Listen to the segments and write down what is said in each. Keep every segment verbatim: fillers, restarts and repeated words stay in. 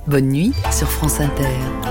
Bonne nuit sur France Inter.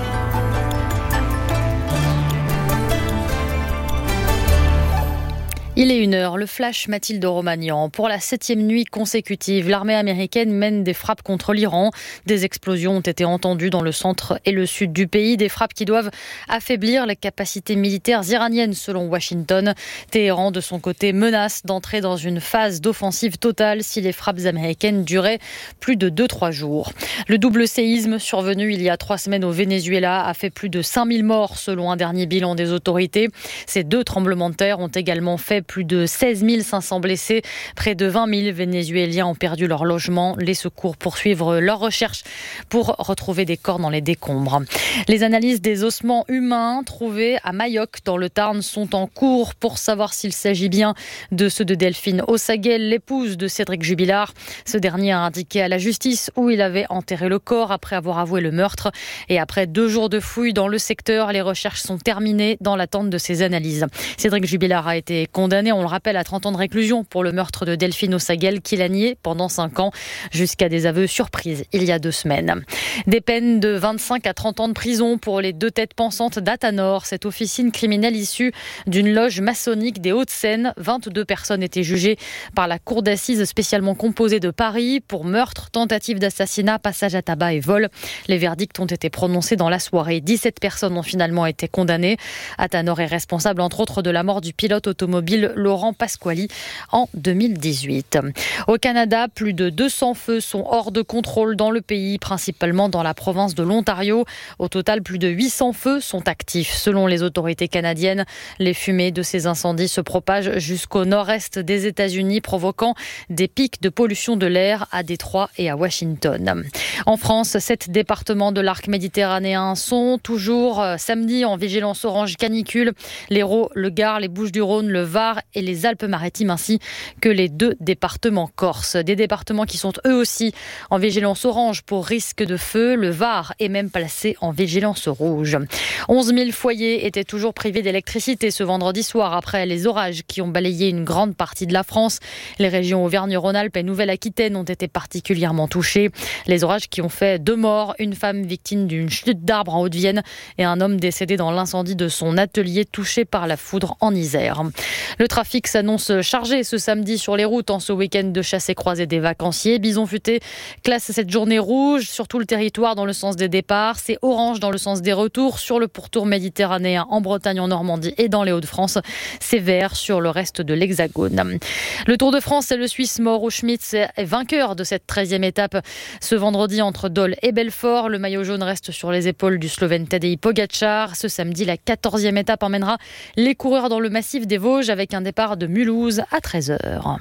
Il est une heure, le flash Mathilde Romagnan. Pour la septième nuit consécutive, l'armée américaine mène des frappes contre l'Iran. Des explosions ont été entendues dans le centre et le sud du pays. Des frappes qui doivent affaiblir les capacités militaires iraniennes, selon Washington. Téhéran, de son côté, menace d'entrer dans une phase d'offensive totale si les frappes américaines duraient plus de deux à trois jours. Le double séisme survenu il y a trois semaines au Venezuela a fait plus de cinq mille morts, selon un dernier bilan des autorités. Ces deux tremblements de terre ont également fait plus de seize mille cinq cents blessés. Près de vingt mille Vénézuéliens ont perdu leur logement. Les secours poursuivent leurs recherches pour retrouver des corps dans les décombres. Les analyses des ossements humains trouvés à Mayoc, dans le Tarn, sont en cours pour savoir s'il s'agit bien de ceux de Delphine Ossaguel, l'épouse de Cédric Jubilard. Ce dernier a indiqué à la justice où il avait enterré le corps après avoir avoué le meurtre. Et après deux jours de fouilles dans le secteur, les recherches sont terminées dans l'attente de ces analyses. Cédric Jubilard a été condamné, on le rappelle, à trente ans de réclusion pour le meurtre de Delphine Ossaguel, qu'il a nié pendant cinq ans, jusqu'à des aveux surprises il y a deux semaines. Des peines de vingt-cinq à trente ans de prison pour les deux têtes pensantes d'Athanor, cette officine criminelle issue d'une loge maçonnique des Hauts-de-Seine. vingt-deux personnes étaient jugées par la cour d'assises spécialement composée de Paris pour meurtre, tentative d'assassinat, passage à tabac et vol. Les verdicts ont été prononcés dans la soirée. dix-sept personnes ont finalement été condamnées. Athanor est responsable entre autres de la mort du pilote automobile Laurent Pasquali en deux mille dix-huit. Au Canada, plus de deux cents feux sont hors de contrôle dans le pays, principalement dans la province de l'Ontario. Au total, plus de huit cents feux sont actifs. Selon les autorités canadiennes, les fumées de ces incendies se propagent jusqu'au nord-est des États-Unis, provoquant des pics de pollution de l'air à Détroit et à Washington. En France, sept départements de l'arc méditerranéen sont toujours euh, samedi en vigilance orange canicule. L'Hérault, le Gard, les Bouches-du-Rhône, le Var et les Alpes-Maritimes, ainsi que les deux départements corses. Des départements qui sont eux aussi en vigilance orange pour risque de feu. Le Var est même placé en vigilance rouge. onze mille foyers étaient toujours privés d'électricité ce vendredi soir après les orages qui ont balayé une grande partie de la France. Les régions Auvergne-Rhône-Alpes et Nouvelle-Aquitaine ont été particulièrement touchées. Les orages qui ont fait deux morts, une femme victime d'une chute d'arbre en Haute-Vienne et un homme décédé dans l'incendie de son atelier touché par la foudre en Isère. Le trafic s'annonce chargé ce samedi sur les routes en ce week-end de chasse et croisée des vacanciers. Bison Futé classe cette journée rouge sur tout le territoire dans le sens des départs. C'est orange dans le sens des retours sur le pourtour méditerranéen en Bretagne, en Normandie et dans les Hauts-de-France. C'est vert sur le reste de l'Hexagone. Le Tour de France, c'est le Suisse Mauro Schmitz est vainqueur de cette treizième étape ce vendredi entre Dole et Belfort. Le maillot jaune reste sur les épaules du Slovène Tadej Pogačar. Ce samedi, la quatorzième étape emmènera les coureurs dans le massif des Vosges avec un départ de Mulhouse à treize heures.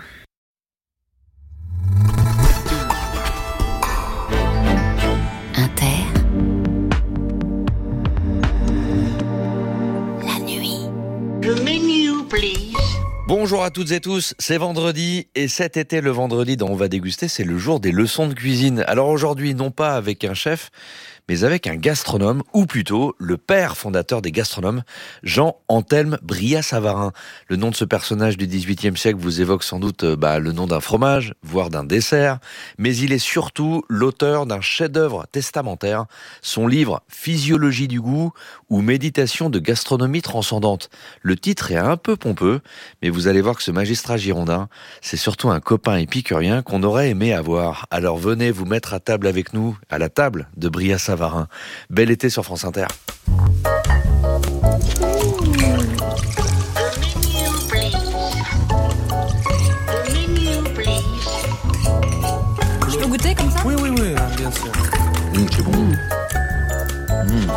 Inter. La nuit. Le menu, please. Bonjour à toutes et tous, c'est vendredi et cet été, le vendredi dont on va déguster, c'est le jour des leçons de cuisine. Alors aujourd'hui, non pas avec un chef, mais avec un gastronome, ou plutôt le père fondateur des gastronomes, Jean-Anthelme Brillat-Savarin. Le nom de ce personnage du dix-huitième siècle vous évoque sans doute bah, le nom d'un fromage, voire d'un dessert, mais il est surtout l'auteur d'un chef-d'œuvre testamentaire, son livre « Physiologie du goût » ou « Méditation de gastronomie transcendante ». Le titre est un peu pompeux, mais vous allez voir que ce magistrat girondin, c'est surtout un copain épicurien qu'on aurait aimé avoir. Alors venez vous mettre à table avec nous, à la table de Brillat-Savarin. Bel été sur France Inter. Je peux goûter comme ça ? Oui, oui, oui, bien sûr. Mmh, c'est bon. Mmh.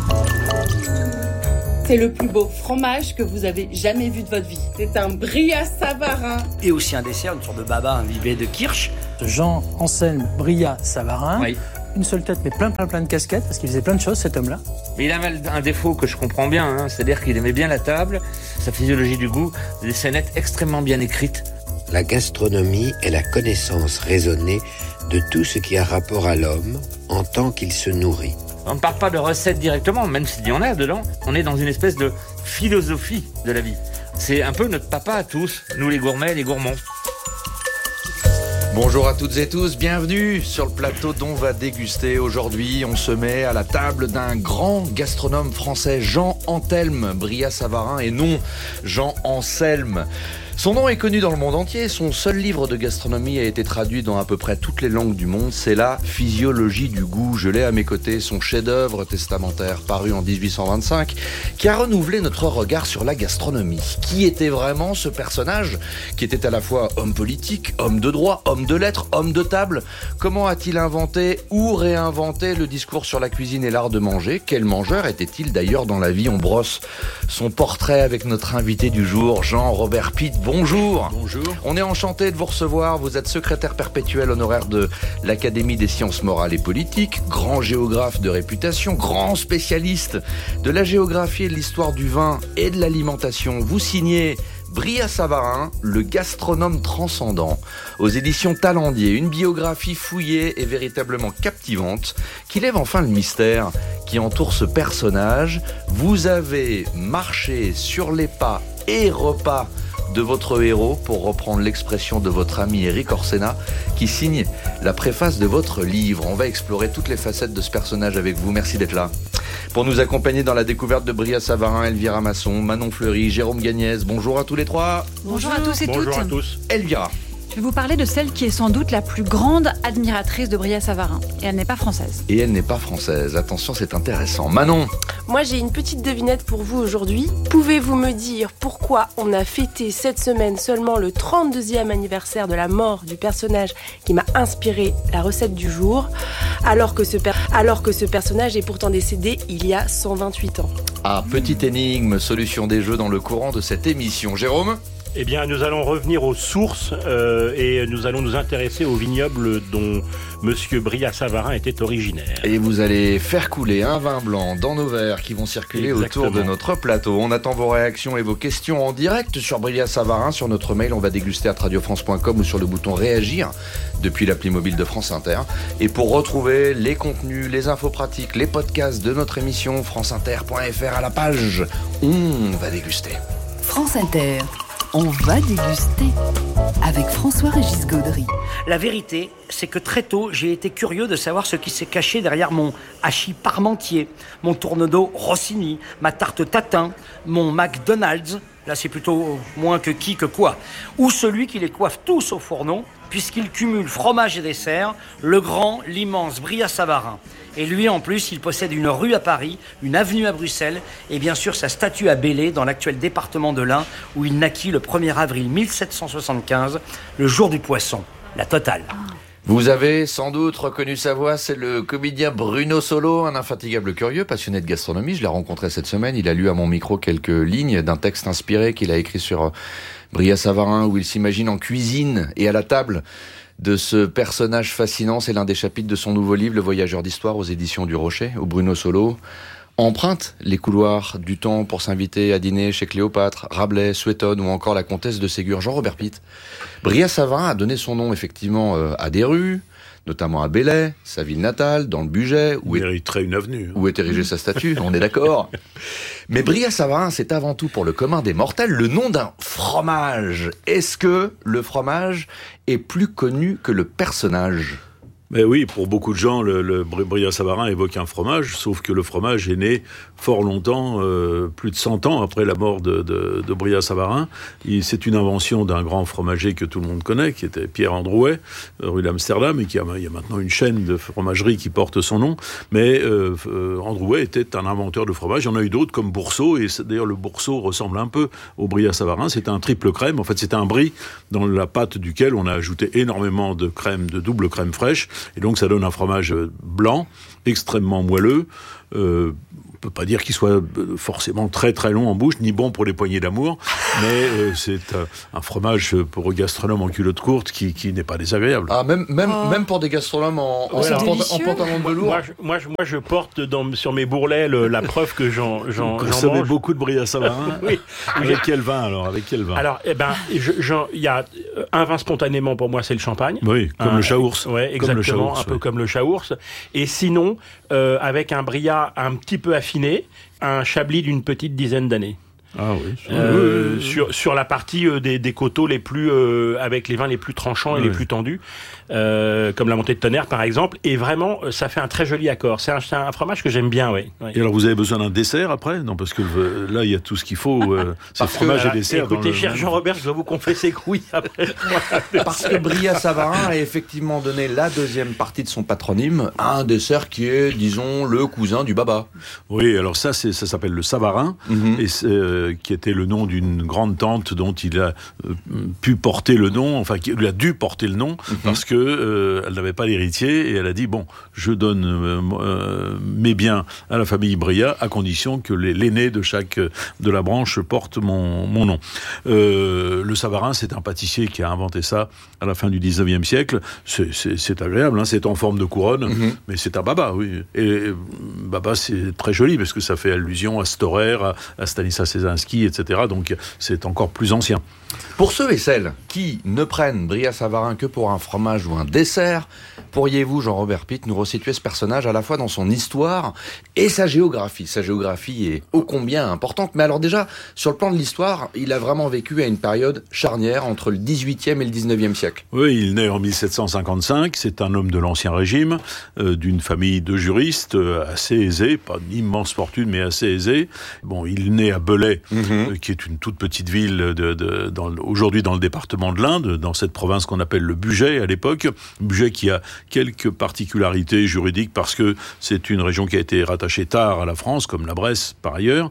C'est le plus beau fromage que vous avez jamais vu de votre vie. C'est un Brillat-Savarin. Et aussi un dessert, une sorte de baba imbibé de kirsch. Jean-Anthelme Brillat-Savarin. Oui. Une seule tête, mais plein, plein, plein de casquettes, parce qu'il faisait plein de choses, cet homme-là. Mais il avait un défaut que je comprends bien, hein, c'est-à-dire qu'il aimait bien la table, sa physiologie du goût, des scénettes extrêmement bien écrites. La gastronomie est la connaissance raisonnée de tout ce qui a rapport à l'homme en tant qu'il se nourrit. On ne parle pas de recettes directement, même s'il y en a dedans. On est dans une espèce de philosophie de la vie. C'est un peu notre papa à tous, nous les gourmets, les gourmands. Bonjour à toutes et tous, bienvenue sur le plateau d'On va déguster. Aujourd'hui, on se met à la table d'un grand gastronome français, Jean Anthelme Brillat-Savarin, et non Jean Anselme. Son nom est connu dans le monde entier, son seul livre de gastronomie a été traduit dans à peu près toutes les langues du monde, c'est La physiologie du goût. Je l'ai à mes côtés, son chef-d'œuvre testamentaire paru en dix-huit cent vingt-cinq, qui a renouvelé notre regard sur la gastronomie. Qui était vraiment ce personnage, qui était à la fois homme politique, homme de droit, homme de lettres, homme de table? Comment a-t-il inventé ou réinventé le discours sur la cuisine et l'art de manger? Quel mangeur était-il d'ailleurs dans la vie? On brosse son portrait avec notre invité du jour, Jean-Robert Pitt. Bonjour. Bonjour. On est enchanté de vous recevoir. Vous êtes secrétaire perpétuel honoraire de l'Académie des sciences morales et politiques, grand géographe de réputation, grand spécialiste de la géographie et de l'histoire du vin et de l'alimentation. Vous signez Brillat-Savarin, le gastronome transcendant, aux éditions Talendier, une biographie fouillée et véritablement captivante qui lève enfin le mystère qui entoure ce personnage. Vous avez marché sur les pas et repas de votre héros, pour reprendre l'expression de votre ami Éric Orsena, qui signe la préface de votre livre. On va explorer toutes les facettes de ce personnage avec vous. Merci d'être là. Pour nous accompagner dans la découverte de Brillat-Savarin, Elvira Masson, Manon Fleury, Jérôme Gagnès. Bonjour à tous les trois. Bonjour à tous et Bonjour toutes. à tous. Elvira. Je vais vous parler de celle qui est sans doute la plus grande admiratrice de Brillat-Savarin. Et elle n'est pas française. Et elle n'est pas française. Attention, c'est intéressant. Manon. Moi, j'ai une petite devinette pour vous aujourd'hui. Pouvez-vous me dire pourquoi on a fêté cette semaine seulement le trente-deuxième anniversaire de la mort du personnage qui m'a inspiré la recette du jour, alors que ce, per- alors que ce personnage est pourtant décédé il y a cent vingt-huit ans? Ah, petite énigme, solution des jeux dans le courant de cette émission. Jérôme. Eh bien, nous allons revenir aux sources euh, et nous allons nous intéresser au vignoble dont Monsieur Brillat-Savarin était originaire. Et vous allez faire couler un vin blanc dans nos verres qui vont circuler Exactement. Autour de notre plateau. On attend vos réactions et vos questions en direct sur Brillat-Savarin, sur notre mail on va déguster arobase radio france point com ou sur le bouton réagir depuis l'appli mobile de France Inter. Et pour retrouver les contenus, les infos pratiques, les podcasts de notre émission, franceinter point f r à la page On va déguster. France Inter. On va déguster avec François-Régis Gaudry. La vérité, c'est que très tôt, j'ai été curieux de savoir ce qui s'est caché derrière mon hachis parmentier, mon tourne-dos Rossini, ma tarte tatin, mon McDonald's, là c'est plutôt moins que qui que quoi, ou celui qui les coiffe tous au fourneau, puisqu'il cumule fromage et dessert, le grand, l'immense Brillat-Savarin. Et lui, en plus, il possède une rue à Paris, une avenue à Bruxelles, et bien sûr sa statue à Belley, dans l'actuel département de l'Ain, où il naquit le premier avril mille sept cent soixante-quinze, le jour du poisson, la totale. Vous avez sans doute reconnu sa voix, c'est le comédien Bruno Solo, un infatigable curieux, passionné de gastronomie. Je l'ai rencontré cette semaine, il a lu à mon micro quelques lignes d'un texte inspiré qu'il a écrit sur Brillat-Savarin, où il s'imagine en cuisine et à la table de ce personnage fascinant. C'est l'un des chapitres de son nouveau livre, Le Voyageur d'Histoire, aux éditions du Rocher, où Bruno Solo emprunte les couloirs du temps pour s'inviter à dîner chez Cléopâtre, Rabelais, Suétone ou encore la comtesse de Ségur. Jean-Robert Pitt. Brillat-Savarin a donné son nom effectivement à des rues, notamment à Belley, sa ville natale, dans le Bugey, où il mériterait une avenue. Où est érigée sa statue, on est d'accord. Mais Brillat-Savarin, c'est avant tout pour le commun des mortels le nom d'un fromage. Est-ce que le fromage est plus connu que le personnage ? Mais oui, pour beaucoup de gens, le, le Brillat-Savarin évoque un fromage, sauf que le fromage est né fort longtemps, euh, plus de cent ans après la mort de, de, de Brillat-Savarin. Il, c'est une invention d'un grand fromager que tout le monde connaît, qui était Pierre Androuet, rue d'Amsterdam, et qui a, il y a maintenant une chaîne de fromagerie qui porte son nom. Mais euh, euh, Androuet était un inventeur de fromage. Il y en a eu d'autres comme Boursault, et d'ailleurs le Boursault ressemble un peu au Brillat-Savarin. C'était un triple crème. En fait, c'était un brie dans la pâte duquel on a ajouté énormément de crème, de double crème fraîche. Et donc ça donne un fromage blanc, extrêmement moelleux. Euh, on peut pas dire qu'il soit forcément très très long en bouche, ni bon pour les poignées d'amour, mais euh, c'est euh, un fromage pour gastronome en culotte courte qui, qui n'est pas désagréable. Ah, même, même, oh. même pour des gastronomes en, oh, en, en, en pantalon de velours. Moi, je, moi, je, moi, je porte dans, sur mes bourrelets le, la preuve que j'en, j'en, j'en mange. Vous beaucoup de Brillat-Savarin. Oui. Avec quel vin alors Avec quel vin Alors, eh ben, il y a un vin spontanément pour moi, c'est le champagne. Oui, comme un, le chaours. Ouais, exactement, le chaours, un peu ouais. comme le chaours. Et sinon, euh, avec un Brillat un petit peu affiné, un chablis d'une petite dizaine d'années. Ah oui. Euh, oui, oui. Sur, sur la partie euh, des, des coteaux les plus, euh, avec les vins les plus tranchants et oui. les plus tendus, euh, comme la montée de Tonnerre par exemple, et vraiment ça fait un très joli accord. C'est un, c'est un fromage que j'aime bien, oui. oui. Et alors vous avez besoin d'un dessert après ? Non, parce que euh, là il y a tout ce qu'il faut. Euh, c'est fromage que, et dessert. Écoutez, dans cher le... Jean-Robert, je dois vous confesser que oui. Après, parce que Brillat-Savarin a effectivement donné la deuxième partie de son patronyme à un dessert qui est, disons, le cousin du baba. Oui, alors ça, c'est, ça s'appelle le Savarin, mm-hmm. et c'est, euh, qui était le nom d'une grande tante dont il a euh, pu porter le nom, enfin, qui lui a dû porter le nom, mm-hmm. parce que euh, elle n'avait pas d'héritier, et elle a dit, bon, je donne euh, euh, mes biens à la famille Brillat, à condition que les, l'aîné de chaque, de la branche porte mon, mon nom. Euh, le Savarin, c'est un pâtissier qui a inventé ça à la fin du dix-neuvième siècle. C'est, c'est, c'est agréable, hein, c'est en forme de couronne, mm-hmm. mais c'est un baba, oui. Et baba, c'est très joli, parce que ça fait allusion à Storer, à, à Stanislas Czesinski, et cetera. Donc c'est encore plus ancien. Pour ceux et celles qui ne prennent Brillat-Savarin que pour un fromage ou un dessert, pourriez-vous, Jean-Robert Pitt, nous resituer ce personnage à la fois dans son histoire et sa géographie ? Sa géographie est ô combien importante, mais alors déjà, sur le plan de l'histoire, il a vraiment vécu à une période charnière entre le dix-huitième et le dix-neuvième siècle. Oui, il naît en mille sept cent cinquante-cinq, c'est un homme de l'Ancien Régime, euh, d'une famille de juristes euh, assez aisée, pas une immense fortune, mais assez aisée. Bon, il naît à Belay, mmh. euh, qui est une toute petite ville de, de, dans, aujourd'hui dans le département de l'Inde, dans cette province qu'on appelle le Bugey à l'époque. Bugey qui a quelques particularités juridiques parce que c'est une région qui a été rattachée tard à la France, comme la Bresse par ailleurs,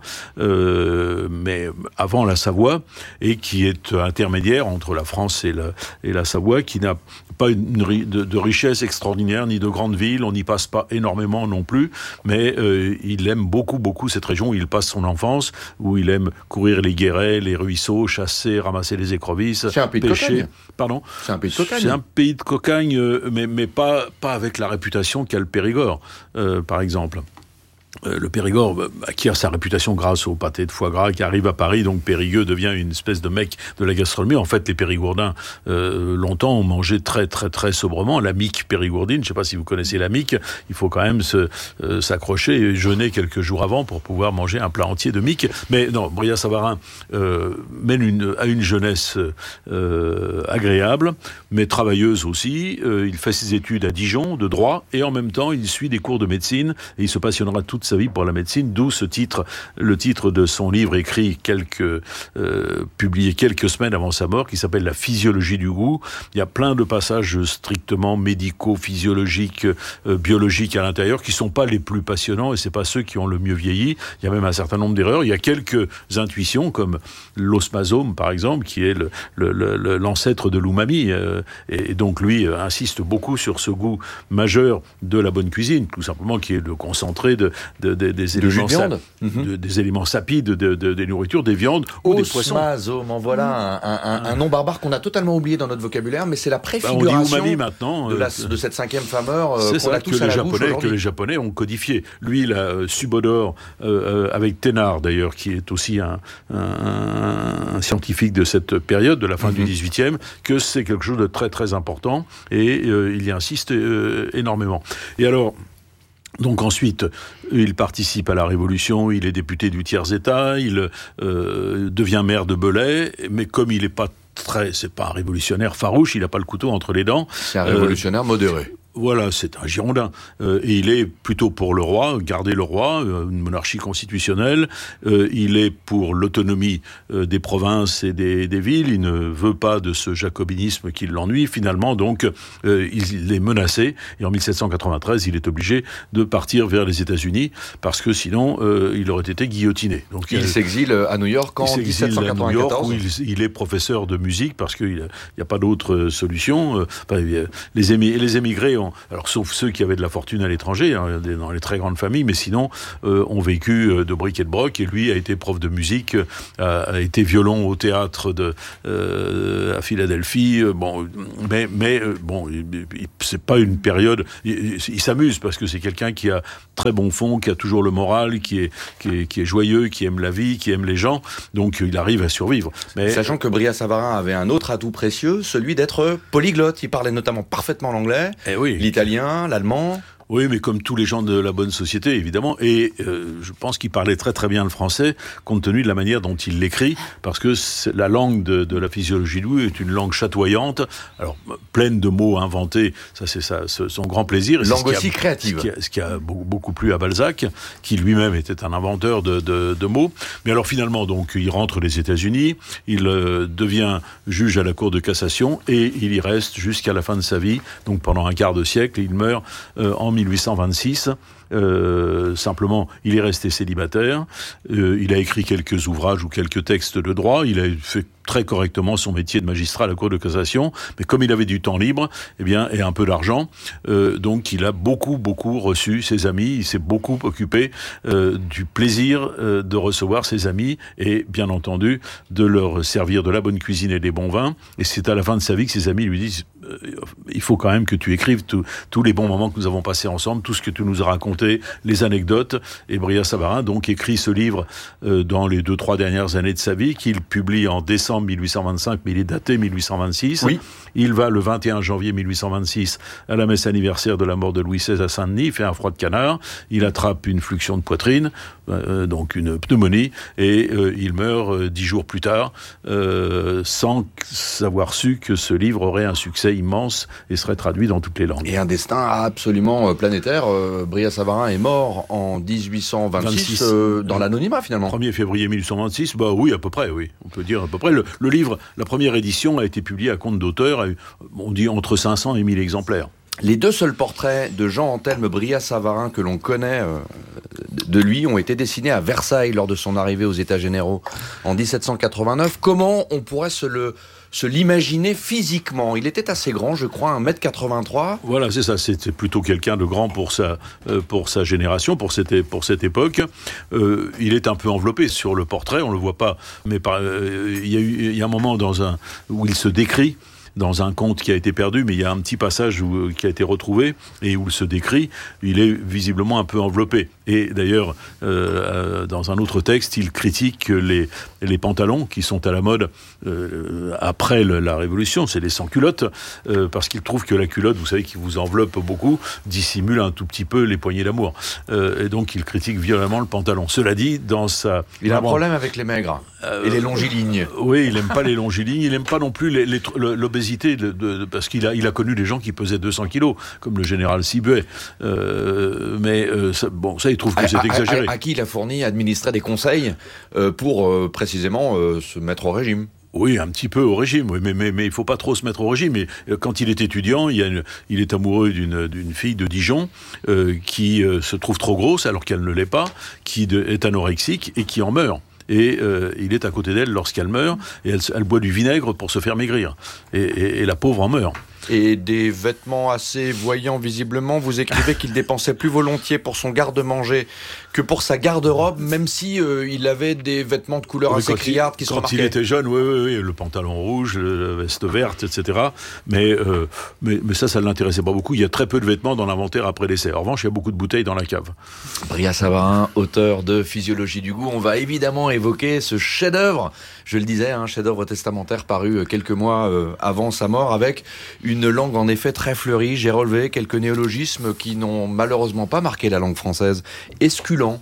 euh, mais avant la Savoie, et qui est intermédiaire entre la France et la, et la Savoie, qui n'a pas une, de, de richesse extraordinaire, ni de grandes villes, on n'y passe pas énormément non plus, mais euh, il aime beaucoup, beaucoup cette région où il passe son enfance, où il aime courir les guérets, les ruisseaux, chasser, ramasser les écrovisses, c'est un pays pêcher. De cocagne. Pardon ? C'est un pays de cocagne. C'est un pays de cocagne, mais, mais pas, pas avec la réputation qu'a le Périgord, euh, par exemple. Euh, le Périgord acquiert sa réputation grâce au pâté de foie gras qui arrive à Paris, donc Périgueux devient une espèce de mec de la gastronomie. En fait, les Périgourdins, euh, longtemps, ont mangé très, très, très sobrement la mique périgourdine. Je ne sais pas si vous connaissez la mique. Il faut quand même se, euh, s'accrocher et jeûner quelques jours avant pour pouvoir manger un plat entier de mique. Mais non, Brillat-Savarin euh, mène une, à une jeunesse euh, agréable, mais travailleuse aussi. Euh, il fait ses études à Dijon, de droit, et en même temps, il suit des cours de médecine, et il se passionnera toute sa vie pour la médecine, d'où ce titre, le titre de son livre écrit quelques, euh, publié quelques semaines avant sa mort, qui s'appelle La physiologie du goût. Il y a plein de passages strictement médicaux, physiologiques, euh, biologiques à l'intérieur, qui sont pas les plus passionnants, et c'est pas ceux qui ont le mieux vieilli. Il y a même un certain nombre d'erreurs. Il y a quelques intuitions, comme l'osmasome, par exemple, qui est le, le, le, l'ancêtre de l'umami, euh, et donc lui euh, insiste beaucoup sur ce goût majeur de la bonne cuisine, tout simplement, qui est le concentré de De, de, des, éléments de sa... mm-hmm. de, des éléments sapides de, de, des nourritures, des viandes ou des poissons. Osmasome, en voilà mmh. un, un, un nom barbare qu'on a totalement oublié dans notre vocabulaire, mais c'est la préfiguration bah, on dit umami maintenant, de, la, de cette cinquième fameur euh, c'est qu'on ça a tous que à les la bouche Japonais, aujourd'hui. que les Japonais ont codifié. Lui, il a euh, Subodor euh, avec Thénard d'ailleurs, qui est aussi un, un, un scientifique de cette période, de la fin mmh. du dix-huitième, que c'est quelque chose de très très important, et euh, il y insiste euh, énormément. Et alors, donc ensuite, il participe à la Révolution, il est député du tiers-État, il euh, devient maire de Belay, mais comme il n'est pas très, c'est pas un révolutionnaire farouche, il n'a pas le couteau entre les dents. C'est un révolutionnaire euh, modéré. Voilà, c'est un Girondin. Euh, et il est plutôt pour le roi, garder le roi, euh, une monarchie constitutionnelle. Euh, il est pour l'autonomie euh, des provinces et des, des villes. Il ne veut pas de ce jacobinisme qui l'ennuie. Finalement, donc, euh, il est menacé. Et en mille sept cent quatre-vingt-treize, il est obligé de partir vers les États-Unis parce que sinon, euh, il aurait été guillotiné. Donc, il euh, s'exile à New York en dix-sept cent quatre-vingt-quatorze. À New York, où il, il est professeur de musique parce qu'il n'y a pas d'autre solution. Enfin, les, émi- les émigrés ont alors sauf ceux qui avaient de la fortune à l'étranger, hein, dans les très grandes familles, mais sinon euh, ont vécu de bric et de broc. Et lui a été prof de musique, a, a été violon au théâtre de euh, à Philadelphie. Bon, mais mais bon, il, il, c'est pas une période. Il, il s'amuse parce que c'est quelqu'un qui a très bon fond, qui a toujours le moral, qui est qui est qui est joyeux, qui aime la vie, qui aime les gens. Donc il arrive à survivre. Mais sachant que Brillat-Savarin avait un autre atout précieux, celui d'être polyglotte. Il parlait notamment parfaitement l'anglais. Eh oui. L'italien, l'allemand. Oui, mais comme tous les gens de la bonne société, évidemment. Et euh, je pense qu'il parlait très très bien le français, compte tenu de la manière dont il l'écrit, parce que la langue de, de la physiologie du goût est une langue chatoyante, alors pleine de mots inventés, ça c'est ça, son grand plaisir. Et langue aussi a, créative. Ce qui a, ce qui a beaucoup, beaucoup plu à Balzac, qui lui-même était un inventeur de, de, de mots. Mais alors finalement, donc, il rentre des États-Unis, il euh, devient juge à la Cour de cassation, et il y reste jusqu'à la fin de sa vie, donc pendant un quart de siècle. Il meurt euh, en mille huit cent vingt-six. Euh, simplement, il est resté célibataire. Euh, il a écrit quelques ouvrages ou quelques textes de droit. Il a fait très correctement son métier de magistrat à la Cour de cassation. Mais comme il avait du temps libre, eh bien, et un peu d'argent, euh, donc il a beaucoup, beaucoup reçu ses amis. Il s'est beaucoup occupé euh, du plaisir euh, de recevoir ses amis et, bien entendu, de leur servir de la bonne cuisine et des bons vins. Et c'est à la fin de sa vie que ses amis lui disent euh, il faut quand même que tu écrives tout, tous les bons moments que nous avons passés ensemble, tout ce que tu nous as raconté, les anecdotes. Et Brillat-Savarin donc écrit ce livre euh, dans les deux trois dernières années de sa vie, qu'il publie en décembre mille huit cent vingt-cinq, mais il est daté mille huit cent vingt-six. Oui. Il va le vingt et un janvier mille huit cent vingt-six à la messe anniversaire de la mort de Louis seize à Saint-Denis. Il fait un froid de canard, il attrape une fluxion de poitrine, euh, donc une pneumonie, et euh, il meurt euh, dix jours plus tard, euh, sans avoir su que ce livre aurait un succès immense et serait traduit dans toutes les langues. Et un destin absolument planétaire. Euh, Brillat-Savarin est mort en dix-huit cent vingt-six euh, dans l'anonymat finalement. premier février mille huit cent vingt-six, bah oui, à peu près, oui. On peut dire à peu près. Le, le livre, la première édition a été publiée à compte d'auteur, on dit entre cinq cents et mille exemplaires. Les deux seuls portraits de Jean-Anthelme Brillat-Savarin que l'on connaît euh, de lui ont été dessinés à Versailles lors de son arrivée aux États généraux en dix-sept cent quatre-vingt-neuf. Comment on pourrait se le... se l'imaginer physiquement? Il était assez grand, je crois, un mètre quatre-vingt-trois. Voilà, c'est ça, c'était plutôt quelqu'un de grand pour sa, euh, pour sa génération, pour cette, pour cette époque. Euh, il est un peu enveloppé sur le portrait, on le voit pas, mais par, euh, il y a eu, il y a un moment dans un, où il se décrit dans un conte qui a été perdu, mais il y a un petit passage où, qui a été retrouvé et où il se décrit, il est visiblement un peu enveloppé. Et d'ailleurs, euh, dans un autre texte, il critique les, les pantalons qui sont à la mode euh, après le, la Révolution, c'est les sans-culottes, euh, parce qu'il trouve que la culotte, vous savez, qui vous enveloppe beaucoup, dissimule un tout petit peu les poignées d'amour. Euh, et donc, il critique violemment le pantalon. Cela dit, dans sa... Il a un problème avec les maigres euh, et les longilignes. Oui, il n'aime pas les longilignes, il n'aime pas non plus les, les, l'obésité. De, de, de, parce qu'il a, il a connu des gens qui pesaient deux cents kilos, comme le général Sibuet. Euh, mais euh, ça, bon, ça, il trouve que à, c'est exagéré. À, à, à qui il a fourni, administré des conseils euh, pour euh, précisément euh, se mettre au régime. Oui, un petit peu au régime, oui, mais, mais, mais il ne faut pas trop se mettre au régime. Et, euh, quand il est étudiant, il, y a une, il est amoureux d'une, d'une fille de Dijon euh, qui euh, se trouve trop grosse alors qu'elle ne l'est pas, qui de, est anorexique et qui en meurt. Et euh, il est à côté d'elle lorsqu'elle meurt, et elle, elle boit du vinaigre pour se faire maigrir. Et, et, et la pauvre en meurt. Et des vêtements assez voyants visiblement. Vous écrivez qu'il dépensait plus volontiers pour son garde-manger que pour sa garde-robe, même si euh, il avait des vêtements de couleur oui, assez criardes qui se remarquaient. Quand il était jeune, oui, oui, oui, le pantalon rouge, la veste verte, et cetera. Mais, euh, mais, mais ça, ça ne l'intéressait pas beaucoup. Il y a très peu de vêtements dans l'inventaire après l'essai. En revanche, il y a beaucoup de bouteilles dans la cave. Brillat-Savarin, auteur de Physiologie du goût. On va évidemment évoquer ce chef-d'œuvre, je le disais, un chef-d'œuvre testamentaire paru quelques mois euh, avant sa mort, avec une langue en effet très fleurie. J'ai relevé quelques néologismes qui n'ont malheureusement pas marqué la langue française. Esculant,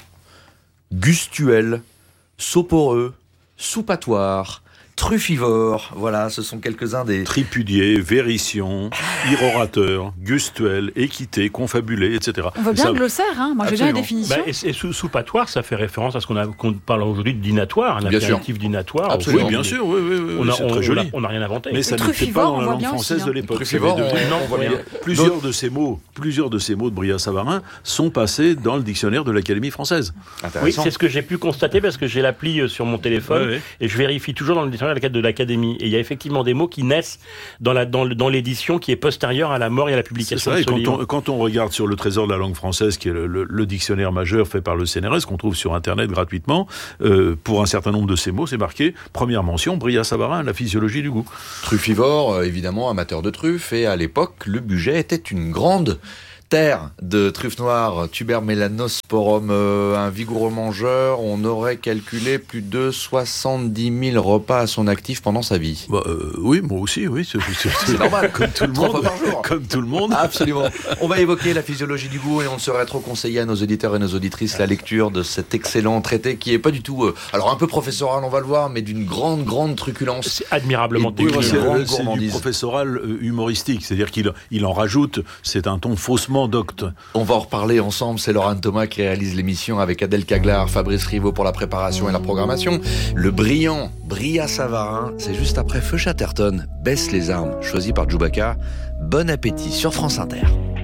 gustuel, soporeux, soupatoire, truffivore, voilà, ce sont quelques-uns des... Tripudier, vérition, irorateur, gustuel, équité, confabulé, et cetera. On veut bien ça... le glossaire, hein. Moi j'ai bien la définition. Bah, et, et sous, soupatoire, ça fait référence à ce qu'on, a, qu'on parle aujourd'hui de dînatoire, un apéritif dînatoire. Absolument, oui, bien sûr, oui, oui, oui, on a, c'est on, très joli. On n'a rien inventé. Mais ça n'était pas dans la langue française aussi, de l'époque. Truffivore, on, on voit bien. Plusieurs de ces mots, plusieurs de ces mots de Brillat-Savarin sont passés dans le dictionnaire de l'Académie française. Oui, c'est ce que j'ai pu constater parce que j'ai l'appli sur mon téléphone ouais, ouais. et je vérifie toujours dans le dictionnaire de l'Académie. Et il y a effectivement des mots qui naissent dans, la, dans, dans l'édition qui est postérieure à la mort et à la publication ça, de et ce quand livre. On, quand on regarde sur le Trésor de la langue française, qui est le, le, le dictionnaire majeur fait par le C N R S, qu'on trouve sur Internet gratuitement, euh, pour un certain nombre de ces mots, c'est marqué, première mention, Brillat-Savarin, la physiologie du goût. Truffivore, évidemment, amateur de truffes, et à l'époque, le budget était une grande terre de truffes noires, Tuber melanosporum, euh, un vigoureux mangeur. On aurait calculé plus de soixante-dix mille repas à son actif pendant sa vie. Bah, euh, oui, moi aussi, oui. C'est, c'est, c'est normal, comme tout le Trois monde. fois par jour. Comme tout le monde. Absolument. On va évoquer la physiologie du goût et on ne saurait trop conseiller à nos auditeurs et nos auditrices la lecture de cet excellent traité qui est pas du tout, euh, alors un peu professoral, on va le voir, mais d'une grande, grande truculence. C'est admirablement technique. C'est, c'est du professoral humoristique, c'est-à-dire qu'il il en rajoute, c'est un ton faussement docte. On va en reparler ensemble, c'est Laurent Thomas qui réalise l'émission avec Adèle Caglar, Fabrice Rivaud pour la préparation et la programmation. Le brillant Bria Savarin, c'est juste après Feu Chatterton, Baisse les armes, choisi par Djoubaka. Bon appétit sur France Inter.